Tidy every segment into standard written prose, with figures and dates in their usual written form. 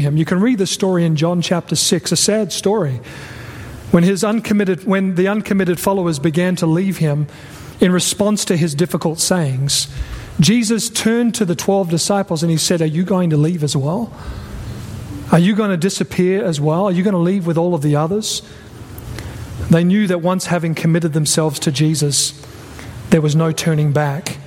him. You can read the story in John chapter 6, a sad story. When the uncommitted followers began to leave him in response to his difficult sayings, Jesus turned to the 12 disciples and he said, "Are you going to leave as well? Are you going to disappear as well? Are you going to leave with all of the others?" They knew that once having committed themselves to Jesus, there was no turning back.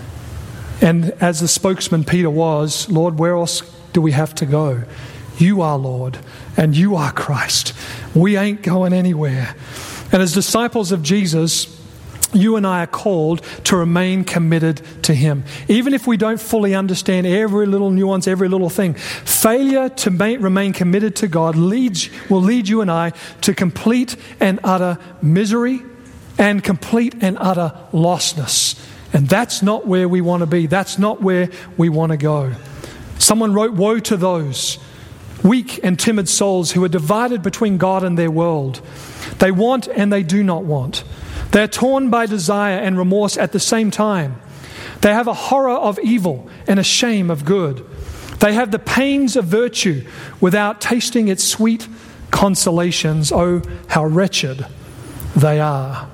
And as the spokesman Peter was, "Lord, where else do we have to go? You are Lord, and you are Christ. We ain't going anywhere." And as disciples of Jesus, you and I are called to remain committed to him. Even if we don't fully understand every little nuance, every little thing, failure to remain committed to God will lead you and I to complete and utter misery and complete and utter lostness. And that's not where we want to be. That's not where we want to go. Someone wrote, "Woe to those weak and timid souls who are divided between God and their world. They want and they do not want. They are torn by desire and remorse at the same time. They have a horror of evil and a shame of good. They have the pains of virtue without tasting its sweet consolations. Oh, how wretched they are."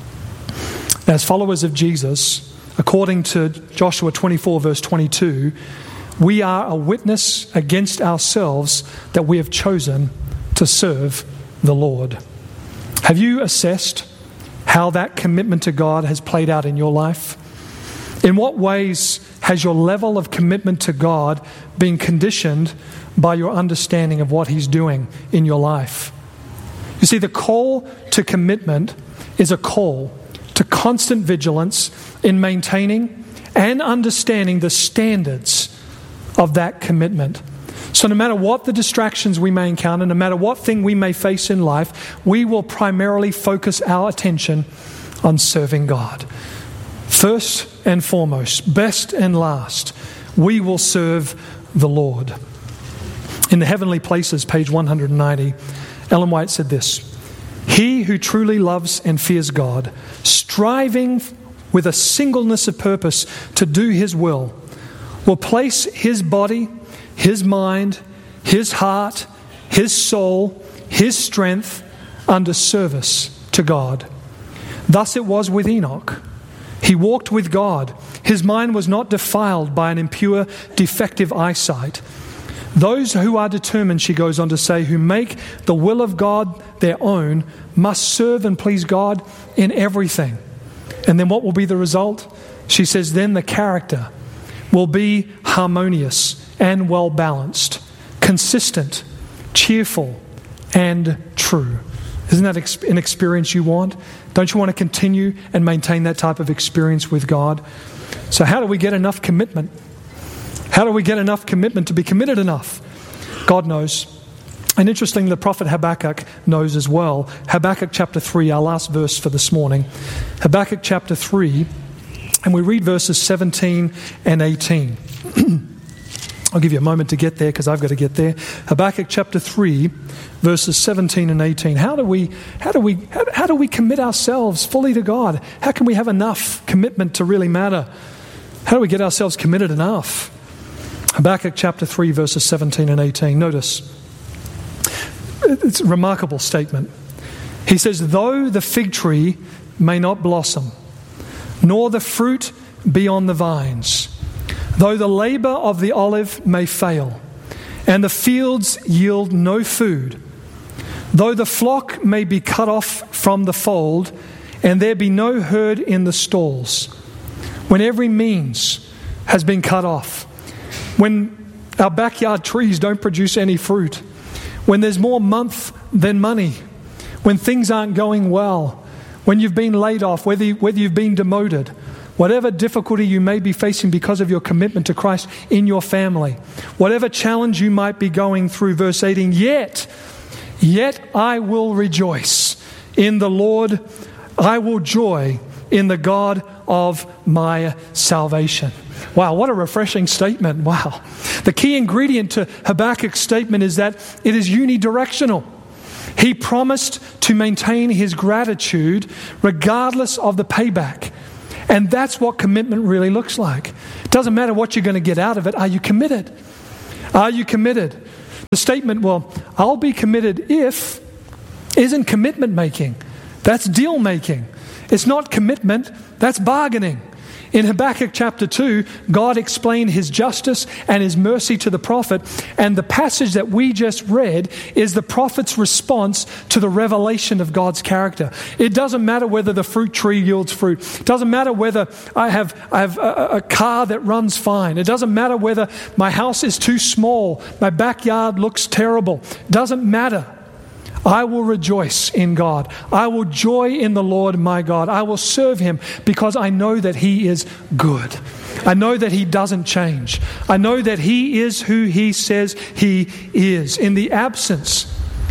As followers of Jesus, according to Joshua 24 verse 22, we are a witness against ourselves that we have chosen to serve the Lord. Have you assessed how that commitment to God has played out in your life? In what ways has your level of commitment to God been conditioned by your understanding of what He's doing in your life? You see, the call to commitment is a call to constant vigilance in maintaining and understanding the standards of that commitment. So no matter what the distractions we may encounter, no matter what thing we may face in life, we will primarily focus our attention on serving God. First and foremost, best and last, we will serve the Lord. In the Heavenly Places, page 190, Ellen White said this: "He who truly loves and fears God, striving with a singleness of purpose to do His will place his body, his mind, his heart, his soul, his strength under service to God. Thus it was with Enoch. He walked with God. His mind was not defiled by an impure, defective eyesight. Those who are determined," she goes on to say, "who make the will of God their own, must serve and please God in everything." And then what will be the result? She says, "Then the character will be harmonious and well balanced, consistent, cheerful, and true." Isn't that an experience you want? Don't you want to continue and maintain that type of experience with God? So how do we get enough commitment? How do we get enough commitment to be committed enough? God knows. And interestingly, the prophet Habakkuk knows as well. Habakkuk chapter 3, our last verse for this morning. Habakkuk chapter 3, and we read verses 17 and 18. I'll give you a moment to get there because I've got to get there. Habakkuk chapter 3, verses 17 and 18. How do we commit ourselves fully to God? How can we have enough commitment to really matter? How do we get ourselves committed enough? Habakkuk chapter 3, verses 17 and 18. Notice, it's a remarkable statement. He says, "Though the fig tree may not blossom, nor the fruit be on the vines, though the labor of the olive may fail, and the fields yield no food, though the flock may be cut off from the fold, and there be no herd in the stalls, when every means has been cut off, when our backyard trees don't produce any fruit, when there's more month than money, when things aren't going well, when you've been laid off, whether you've been demoted, whatever difficulty you may be facing because of your commitment to Christ in your family, whatever challenge you might be going through," verse 18, yet I will rejoice in the Lord, I will joy in the God of my salvation. Wow, what a refreshing statement. Wow. The key ingredient to Habakkuk's statement is that it is unidirectional. He promised to maintain his gratitude regardless of the payback. And that's what commitment really looks like. It doesn't matter what you're going to get out of it. Are you committed? Are you committed? The statement, well, I'll be committed if, isn't commitment making. That's deal making. It's not commitment, that's bargaining. In Habakkuk chapter 2, God explained his justice and his mercy to the prophet, and the passage that we just read is the prophet's response to the revelation of God's character. It doesn't matter whether the fruit tree yields fruit. It doesn't matter whether I have a car that runs fine. It doesn't matter whether my house is too small, my backyard looks terrible. It doesn't matter. I will rejoice in God. I will joy in the Lord my God. I will serve him because I know that he is good. I know that he doesn't change. I know that he is who he says he is. In the absence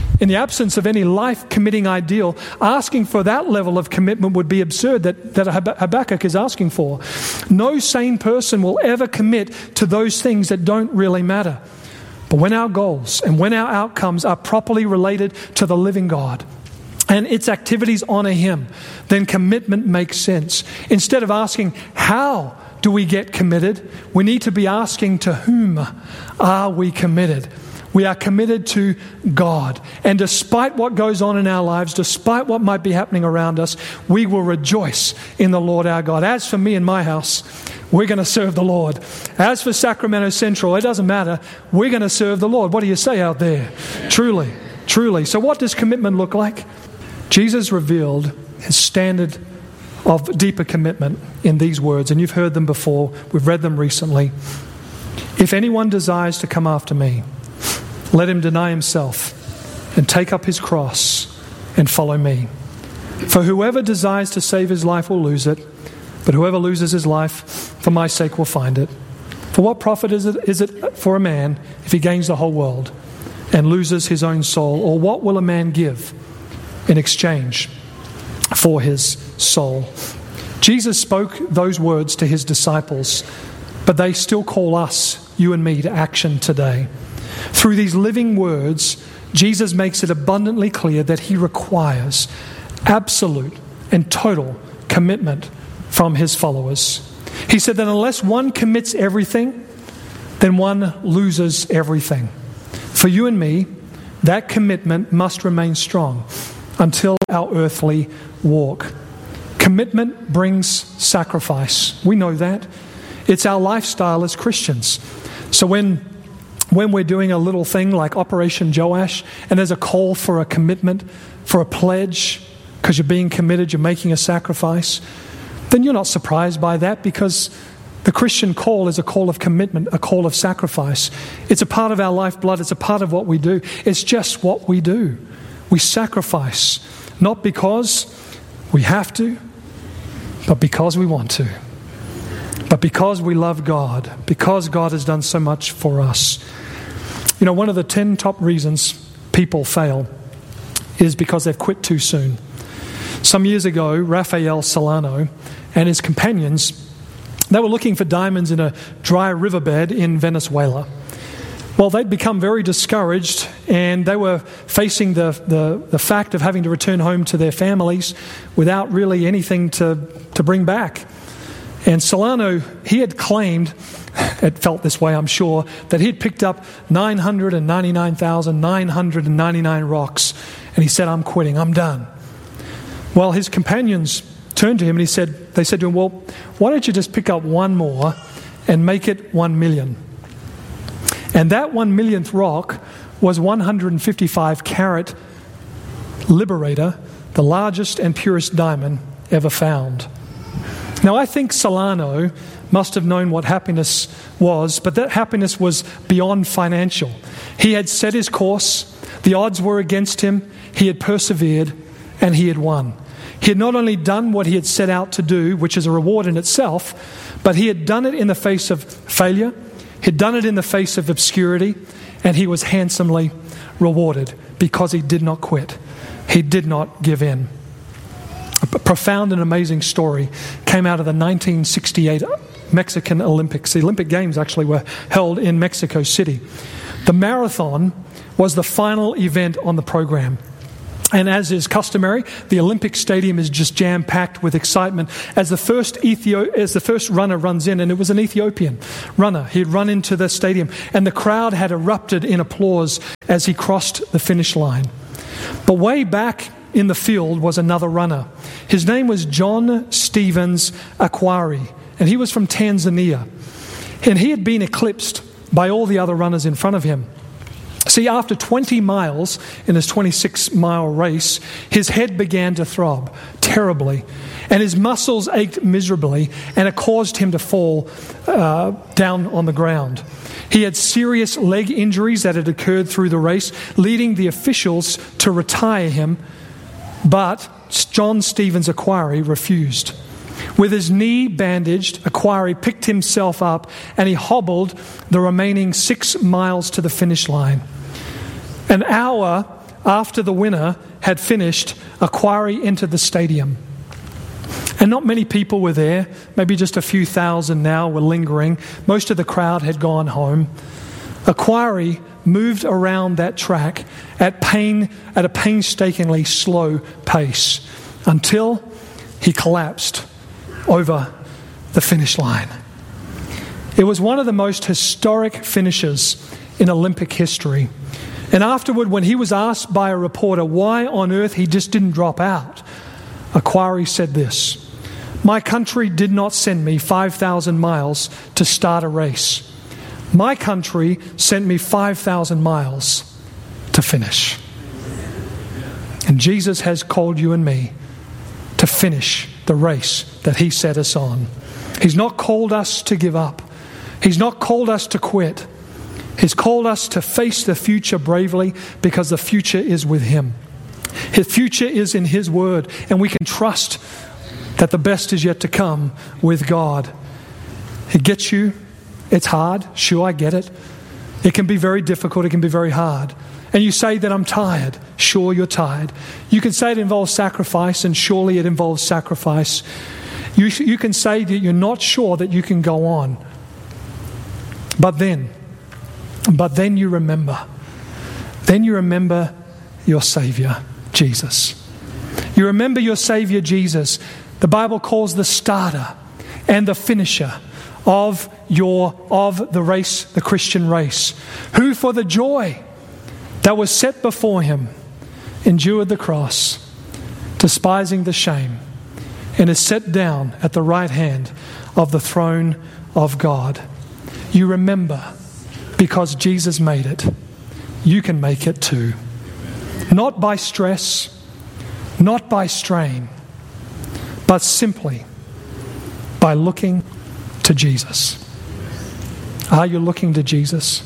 of any life-committing ideal, asking for that level of commitment would be absurd that Habakkuk is asking for. No sane person will ever commit to those things that don't really matter. But when our goals and when our outcomes are properly related to the living God and its activities honor him, then commitment makes sense. Instead of asking, how do we get committed? We need to be asking, to whom are we committed? We are committed to God. And despite what goes on in our lives, despite what might be happening around us, we will rejoice in the Lord our God. As for me and my house, we're going to serve the Lord. As for Sacramento Central, it doesn't matter. We're going to serve the Lord. What do you say out there? Truly, truly. So what does commitment look like? Jesus revealed his standard of deeper commitment in these words, and you've heard them before. We've read them recently. If anyone desires to come after me, let him deny himself and take up his cross and follow me. For whoever desires to save his life will lose it, but whoever loses his life for my sake will find it. For what profit is it for a man if he gains the whole world and loses his own soul? Or what will a man give in exchange for his soul? Jesus spoke those words to his disciples, but they still call us, you and me, to action today. Through these living words, Jesus makes it abundantly clear that he requires absolute and total commitment from his followers. He said that unless one commits everything, then one loses everything. For you and me, that commitment must remain strong until our earthly walk. Commitment brings sacrifice. We know that. It's our lifestyle as Christians. So when we're doing a little thing like Operation Joash, and there's a call for a commitment, for a pledge, because you're being committed, you're making a sacrifice, then you're not surprised by that, because the Christian call is a call of commitment, a call of sacrifice. It's a part of our lifeblood. It's a part of what we do. It's just what we do. We sacrifice, not because we have to, but because we want to. But because we love God, because God has done so much for us. You know, one of the 10 top reasons people fail is because they've quit too soon. Some years ago, Rafael Solano and his companions, they were looking for diamonds in a dry riverbed in Venezuela. Well, they'd become very discouraged, and they were facing the fact of having to return home to their families without really anything to bring back. And Solano, he had claimed, it felt this way I'm sure, that he'd picked up 999,999 rocks, and he said, I'm quitting, I'm done. Well, his companions turned to him and they said to him, well, why don't you just pick up one more and make it 1 million? And that 1 millionth rock was 155 carat Liberator, the largest and purest diamond ever found. Now, I think Solano must have known what happiness was, but that happiness was beyond financial. He had set his course, the odds were against him, he had persevered, and he had won. He had not only done what he had set out to do, which is a reward in itself, but he had done it in the face of failure, he'd done it in the face of obscurity, and he was handsomely rewarded because he did not quit. He did not give in. A profound and amazing story came out of the 1968 Mexican Olympics. The Olympic Games actually were held in Mexico City. The marathon was the final event on the program. And as is customary, the Olympic Stadium is just jam-packed with excitement as the first runner runs in, and it was an Ethiopian runner. He'd run into the stadium, and the crowd had erupted in applause as he crossed the finish line. But way back in the field was another runner. His name was John Stevens Akwari, and he was from Tanzania. And he had been eclipsed by all the other runners in front of him. See, after 20 miles in his 26-mile race, his head began to throb terribly, and his muscles ached miserably, and it caused him to fall down on the ground. He had serious leg injuries that had occurred through the race, leading the officials to retire him, but John Stevens Akwari refused. With his knee bandaged, Akwari picked himself up and he hobbled the remaining 6 miles to the finish line. An hour after the winner had finished, Akwari entered the stadium. And not many people were there, maybe just a few thousand now were lingering. Most of the crowd had gone home. Akwari moved around that track at a painstakingly slow pace until he collapsed over the finish line. It was one of the most historic finishes in Olympic history. And afterward, when he was asked by a reporter why on earth he just didn't drop out, Akwari said this: "My country did not send me 5,000 miles to start a race. My country sent me 5,000 miles to finish." And Jesus has called you and me to finish the race that he set us on. He's not called us to give up. He's not called us to quit. He's called us to face the future bravely, because the future is with him. His future is in his word, and we can trust that the best is yet to come with God. It gets you. It's hard. Sure, I get it. It can be very difficult. It can be very hard. And you say that I'm tired. Sure, you're tired. You can say it involves sacrifice, and surely it involves sacrifice. You can say that you're not sure that you can go on. But then you remember. Then you remember your Savior, Jesus. You remember your Savior, Jesus. The Bible calls the starter and the finisher of the race, the Christian race, who for the joy that was set before him endured the cross, despising the shame, and is set down at the right hand of the throne of God. You remember, because Jesus made it. You can make it too. Not by stress, not by strain, but simply by looking to Jesus. Are you looking to Jesus?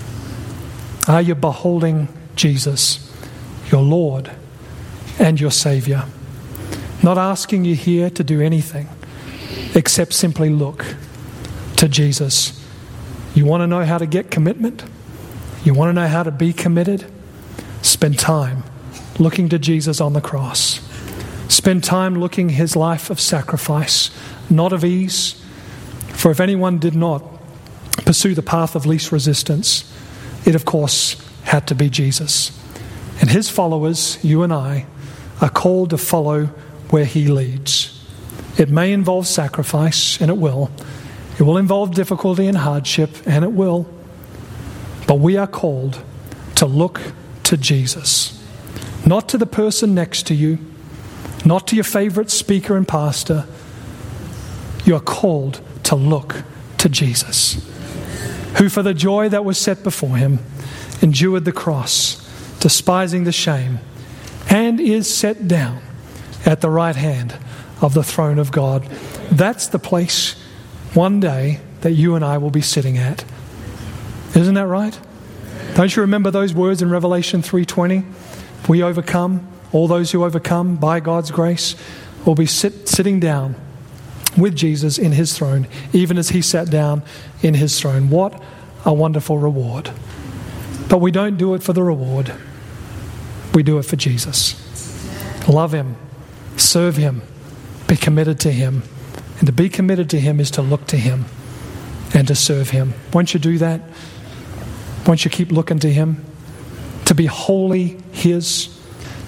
Are you beholding Jesus, your Lord and your Savior? Not asking you here to do anything except simply look to Jesus. You want to know how to get commitment? You want to know how to be committed? Spend time looking to Jesus on the cross. Spend time looking his life of sacrifice, not of ease. For if anyone did not pursue the path of least resistance, it of course had to be Jesus. And his followers, you and I, are called to follow where he leads. It may involve sacrifice, and it will. It will involve difficulty and hardship, and it will. But we are called to look to Jesus. Not to the person next to you, not to your favorite speaker and pastor. You are called to look to Jesus, who for the joy that was set before him endured the cross, despising the shame, and is set down at the right hand of the throne of God. That's the place one day that you and I will be sitting at. Isn't that right? Don't you remember those words in Revelation 3:20? We overcome, all those who overcome by God's grace will be sitting down with Jesus in his throne, even as he sat down in his throne. What a wonderful reward. But we don't do it for the reward. We do it for Jesus. Love him, serve him, be committed to him. And to be committed to him is to look to him and to serve him. Won't you do that? Won't you keep looking to him? To be wholly his,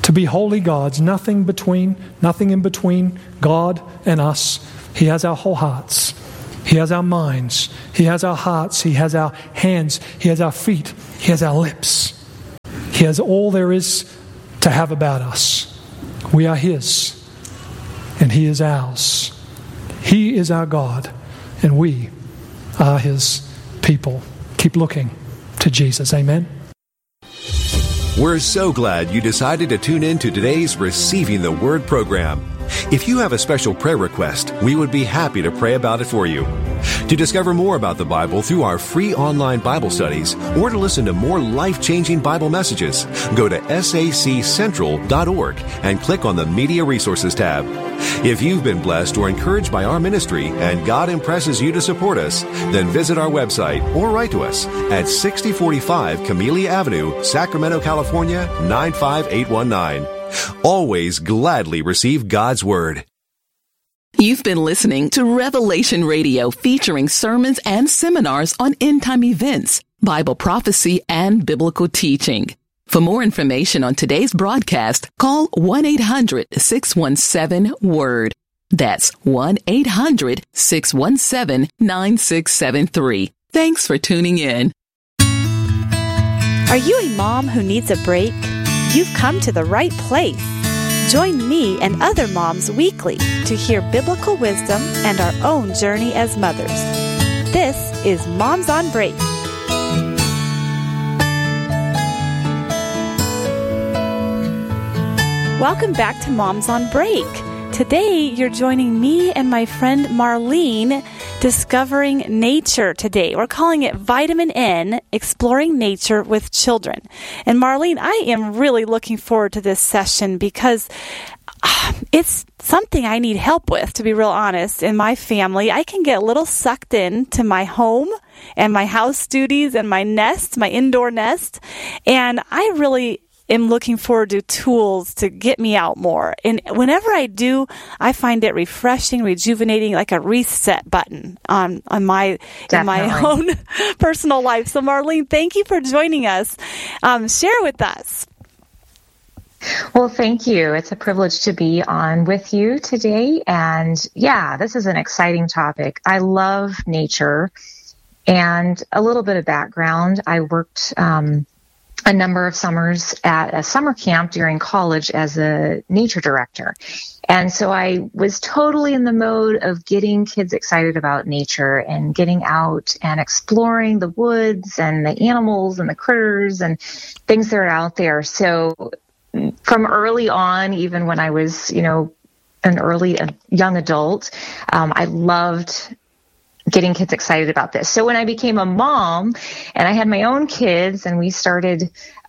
to be holy gods, nothing in between God and us. He has our whole hearts. He has our minds. He has our hearts. He has our hands. He has our feet. He has our lips. He has all there is to have about us. We are His, and He is ours. He is our God, and we are His people. Keep looking to Jesus. Amen. We're so glad you decided to tune in to today's Receiving the Word program. If you have a special prayer request, we would be happy to pray about it for you. To discover more about the Bible through our free online Bible studies or to listen to more life-changing Bible messages, go to saccentral.org and click on the Media Resources tab. If you've been blessed or encouraged by our ministry and God impresses you to support us, then visit our website or write to us at 6045 Camellia Avenue, Sacramento, California, 95819. Always gladly receive God's Word. You've been listening to Revelation Radio, featuring sermons and seminars on end-time events, Bible prophecy, and biblical teaching. For more information on today's broadcast, call 1-800-617-WORD. That's 1-800-617-9673. Thanks for tuning in. Are you a mom who needs a break? You've come to the right place. Join me and other moms weekly to hear biblical wisdom and our own journey as mothers. This is Moms on Break. Welcome back to Moms on Break. Today, you're joining me and my friend Marlene discovering nature today. We're calling it Vitamin N, Exploring Nature with Children. And Marlene, I am really looking forward to this session because it's something I need help with, to be real honest. In my family, I can get a little sucked in to my home and my house duties and my nest, my indoor nest. And I really am looking forward to tools to get me out more. And whenever I do, I find it refreshing, rejuvenating, like a reset button on my in my own personal life. So Marlene, thank you for joining us. Share with us. Well, thank you. It's a privilege to be on with you today. And yeah, this is an exciting topic. I love nature. And a little bit of background, I worked a number of summers at a summer camp during college as a nature director. And so I was totally in the mode of getting kids excited about nature and getting out and exploring the woods and the animals and the critters and things that are out there. So from early on, even when I was, a young adult, I loved getting kids excited about this. So when I became a mom and I had my own kids and we started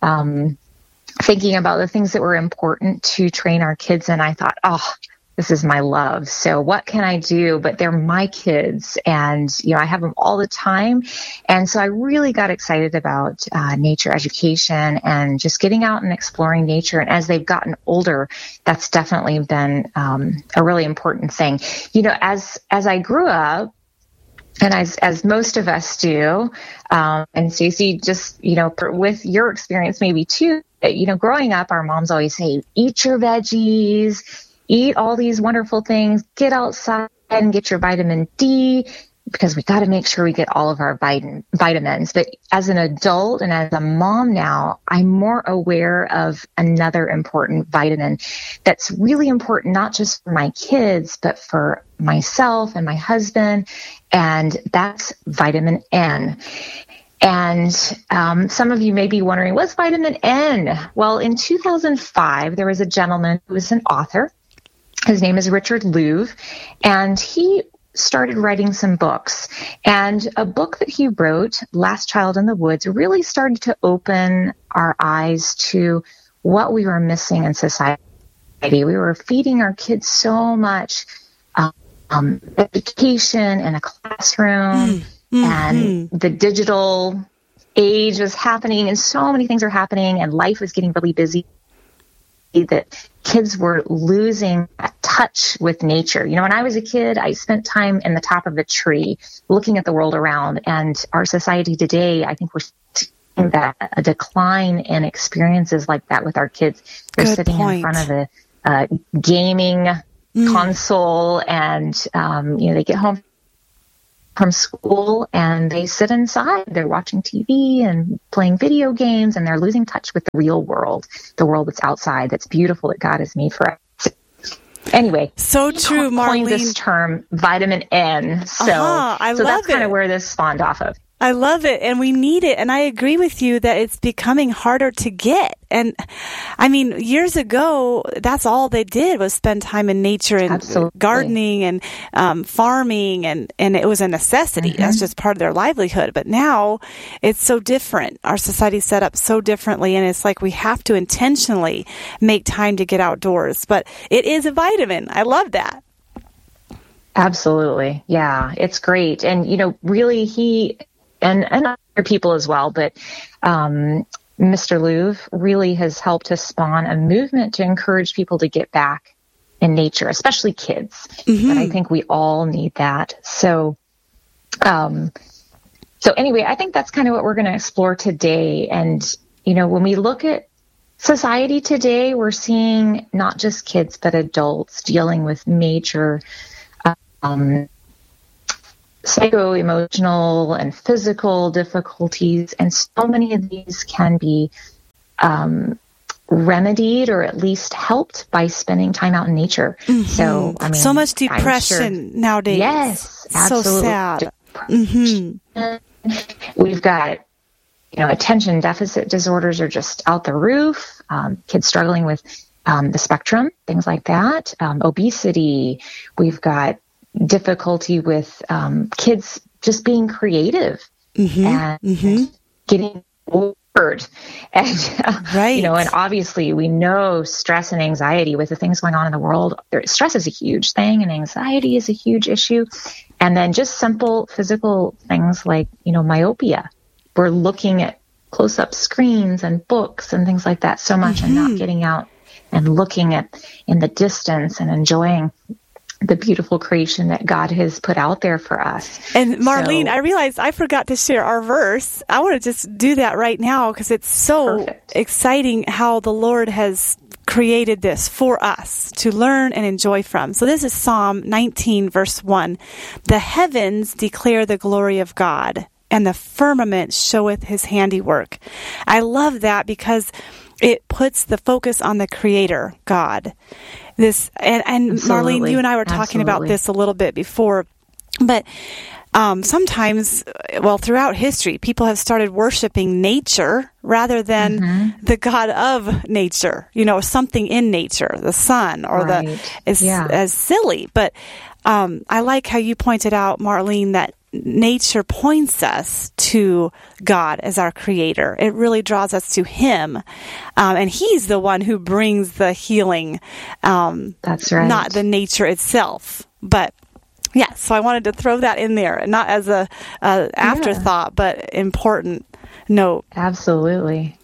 thinking about the things that were important to train our kids in, I thought, this is my love. So what can I do? But they're my kids and, I have them all the time. And so I really got excited about nature education and just getting out and exploring nature. And as they've gotten older, that's definitely been a really important thing. As I grew up, and as most of us do, and Stacey, just, with your experience maybe too, growing up, our moms always say, eat your veggies, eat all these wonderful things, get outside and get your vitamin D, because we got to make sure we get all of our vitamins. But as an adult and as a mom now, I'm more aware of another important vitamin that's really important, not just for my kids, but for myself and my husband, and that's vitamin N. And some of you may be wondering, what's vitamin N? Well, in 2005, there was a gentleman who was an author. His name is Richard Louv, and he started writing some books. And a book that he wrote, Last Child in the Woods, really started to open our eyes to what we were missing in society. We were feeding our kids so much education in a classroom, and the digital age was happening, and so many things are happening, and life was getting really busy, that kids were losing that touch with nature. When I was a kid, I spent time in the top of a tree looking at the world around, and our society today, I think we're that a decline in experiences like that with our kids. They're Good sitting point. in front of a gaming console, and they get home from school and they sit inside. They're watching TV and playing video games, and they're losing touch with the real world, the world that's outside, that's beautiful, that God has made for us. Anyway, so true, coined Marlene. this term vitamin N. So, I love that's kind it. of where this spawned off of. I love it, and we need it, and I agree with you that it's becoming harder to get. And I mean, years ago, that's all they did was spend time in nature and Absolutely. gardening and farming, and it was a necessity. That's just part of their livelihood. But now it's so different. Our society's set up so differently, and it's like we have to intentionally make time to get outdoors. But it is a vitamin. I love that. Absolutely. Yeah, it's great. And, really he... And other people as well, but Mr. Louvre really has helped to spawn a movement to encourage people to get back in nature, especially kids. And I think we all need that. So anyway, I think that's kind of what we're going to explore today. And, when we look at society today, we're seeing not just kids, but adults dealing with major psycho-emotional and physical difficulties, and so many of these can be remedied or at least helped by spending time out in nature. So, I mean, so much depression nowadays. Yes, so sad. We've got, attention deficit disorders are just out the roof. Kids struggling with the spectrum, things like that. Obesity. We've got difficulty with kids just being creative and getting bored. And, and obviously we know stress and anxiety with the things going on in the world. Stress is a huge thing and anxiety is a huge issue. And then just simple physical things like, myopia. We're looking at close-up screens and books and things like that so much and not getting out and looking at in the distance and enjoying the beautiful creation that God has put out there for us. And Marlene, I realized I forgot to share our verse. I want to just do that right now because it's so exciting how the Lord has created this for us to learn and enjoy from. So this is Psalm 19, verse 1. The heavens declare the glory of God, and the firmament showeth his handiwork. I love that because it puts the focus on the Creator, God. This and Marlene, you and I were talking about this a little bit before, but sometimes, throughout history, people have started worshiping nature rather than the God of nature. Something in nature, the sun or as silly. But I like how you pointed out, Marlene, that nature points us to God as our creator. It really draws us to him. And he's the one who brings the healing. That's right. Not the nature itself. But so I wanted to throw that in there, not as a afterthought, but important note. Absolutely.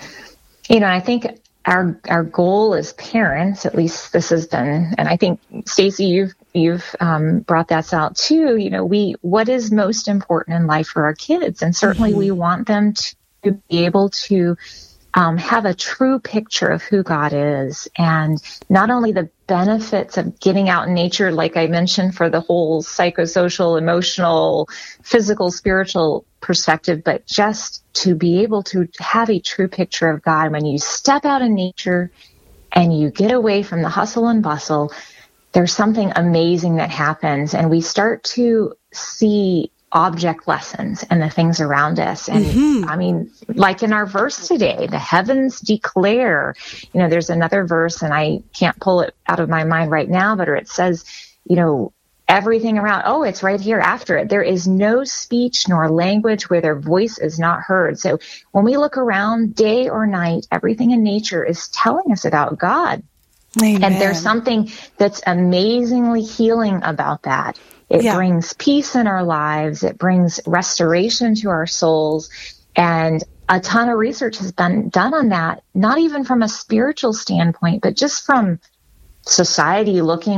I think our goal as parents, at least this has been, and I think Stacy, you've brought that out too. What is most important in life for our kids, and certainly we want them to be able to have a true picture of who God is, and not only the benefits of getting out in nature, like I mentioned, for the whole psychosocial, emotional, physical, spiritual perspective, but just to be able to have a true picture of God. When you step out in nature and you get away from the hustle and bustle, there's something amazing that happens, and we start to see object lessons and the things around us. And I mean, like in our verse today, the heavens declare, there's another verse and I can't pull it out of my mind right now, but it says, everything around, it's right here after it. There is no speech nor language where their voice is not heard. So when we look around day or night, everything in nature is telling us about God. Amen. And there's something that's amazingly healing about that. It brings peace in our lives. It brings restoration to our souls. And a ton of research has been done on that, not even from a spiritual standpoint, but just from society looking at,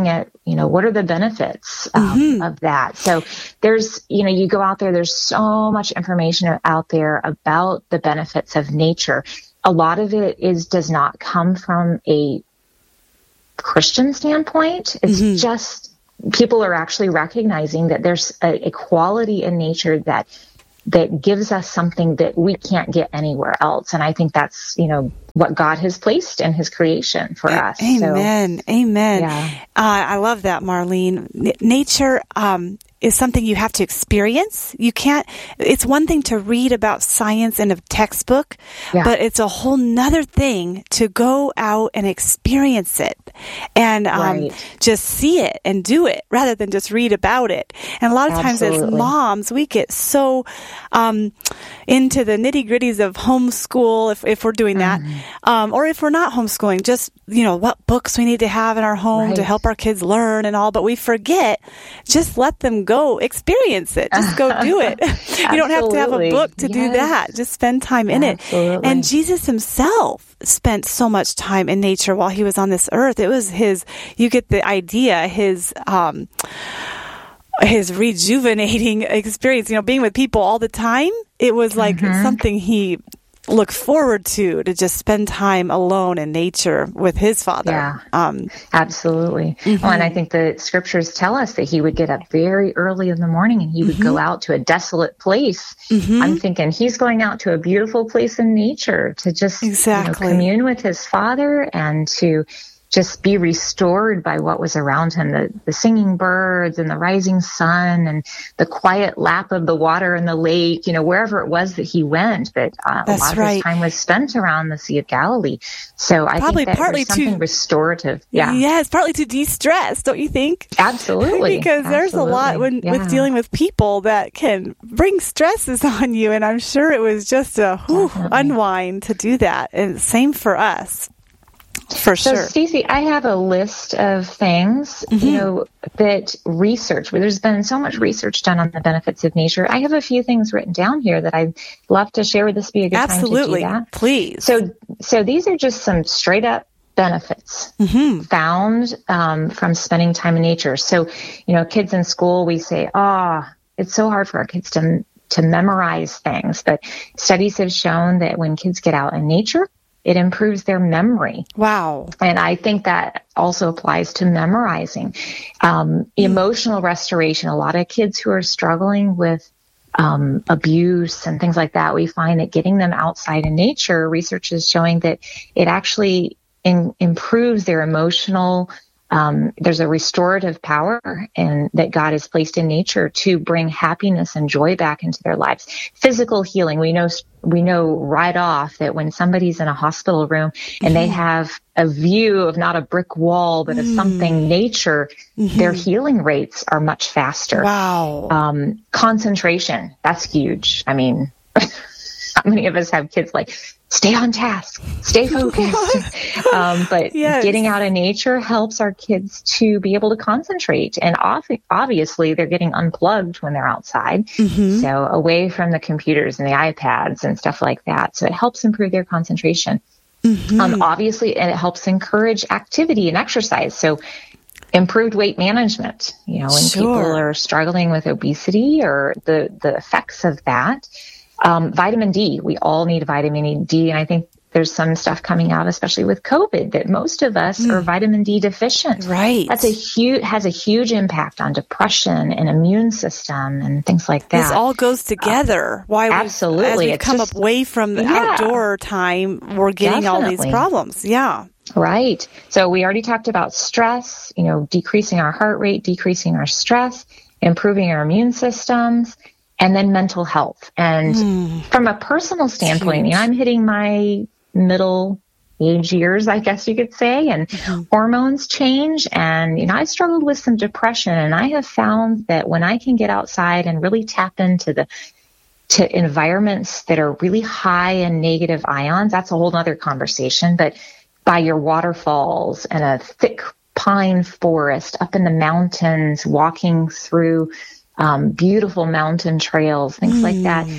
what are the benefits of that? So there's, you go out there, there's so much information out there about the benefits of nature. A lot of it does not come from a Christian standpoint. It's just people are actually recognizing that there's a quality in nature that gives us something that we can't get anywhere else. And I think that's, what God has placed in his creation for us. Amen. So, Amen. Yeah. I love that, Marlene. Nature is something you have to experience. It's one thing to read about science in a textbook, but it's a whole nother thing to go out and experience it and just see it and do it rather than just read about it. And a lot of times as moms, we get so into the nitty-gritties of homeschool, if we're doing that, or if we're not homeschooling, just, what books we need to have in our home to help our kids learn and all, but we forget, just let them go experience it. Just go do it. You don't have to have a book to do that. Just spend time in it. And Jesus himself spent so much time in nature while he was on this earth. It was you get the idea, his rejuvenating experience, being with people all the time. It was like something he look forward to just spend time alone in nature with his Father. Yeah, absolutely. Well, and I think the scriptures tell us that he would get up very early in the morning and he would go out to a desolate place. I'm thinking he's going out to a beautiful place in nature to just commune with his Father and to just be restored by what was around him, the singing birds and the rising sun and the quiet lap of the water in the lake, wherever it was that he went. But a lot of his time was spent around the Sea of Galilee. So I think that partly there's something restorative. Yeah, it's partly to de-stress, don't you think? Absolutely. Because there's a lot with dealing with people that can bring stresses on you. And I'm sure it was just a unwind to do that. And same for us. For sure. So, Stacey, I have a list of things, that where there's been so much research done on the benefits of nature. I have a few things written down here that I'd love to share. Would this be a good time to do that? Please. So these are just some straight up benefits found from spending time in nature. So, kids in school, we say, it's so hard for our kids to memorize things. But studies have shown that when kids get out in nature, it improves their memory. Wow. And I think that also applies to memorizing. Emotional restoration. A lot of kids who are struggling with abuse and things like that, we find that getting them outside in nature, research is showing that it actually improves their emotional there's a restorative power and that God has placed in nature to bring happiness and joy back into their lives. Physical healing. We know right off that when somebody's in a hospital room and they have a view of not a brick wall, but of something nature, their healing rates are much faster. Wow. Concentration. That's huge. I mean, how many of us have kids like, stay on task, stay focused. But getting out in nature helps our kids to be able to concentrate. And obviously, they're getting unplugged when they're outside. So away from the computers and the iPads and stuff like that. So it helps improve their concentration. Obviously, and it helps encourage activity and exercise. So improved weight management, when people are struggling with obesity or the effects of that. Vitamin D, we all need vitamin D. And I think there's some stuff coming out, especially with COVID, that most of us are vitamin D deficient. Right. Has a huge impact on depression and immune system and things like that. This all goes together. Absolutely. As we come away from the outdoor time, we're getting all these problems. Yeah. Right. So we already talked about stress, decreasing our heart rate, decreasing our stress, improving our immune systems. And then mental health. And from a personal standpoint, I'm hitting my middle age years, I guess you could say, and hormones change. And, I struggled with some depression, and I have found that when I can get outside and really tap into to environments that are really high in negative ions, that's a whole other conversation. But by your waterfalls and a thick pine forest up in the mountains, walking through beautiful mountain trails, things like that.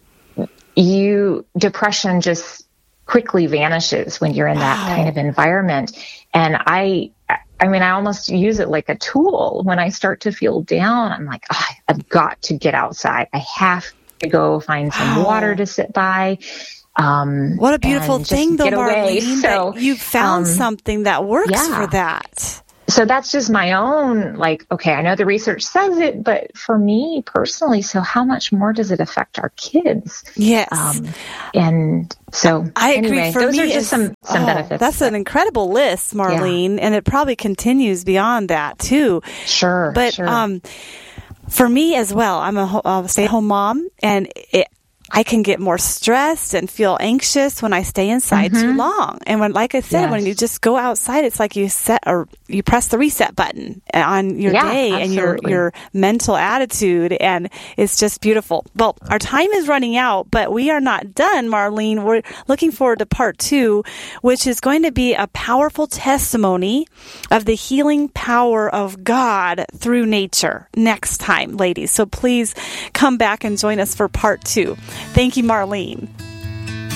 Depression just quickly vanishes when you're in that kind of environment. And I I almost use it like a tool. When I start to feel down, I'm like, I've got to get outside. I have to go find some water to sit by. What a beautiful thing, though, Marlene, so, that you found something that works for that. So that's just my own, like, okay, I know the research says it, but for me personally, so how much more does it affect our kids? Yes. And so I anyway, agree. For those me, are just some benefits. That's an incredible list, Marlene, and it probably continues beyond that too. Sure. But for me as well, I'm a stay-at-home mom, and I can get more stressed and feel anxious when I stay inside too long. And when, like I said, when you just go outside, it's like you press the reset button on your day and your mental attitude, and it's just beautiful. Well, our time is running out, but we are not done, Marlene. We're looking forward to part 2, which is going to be a powerful testimony of the healing power of God through nature next time, ladies. So please come back and join us for part 2. Thank you, Marlene.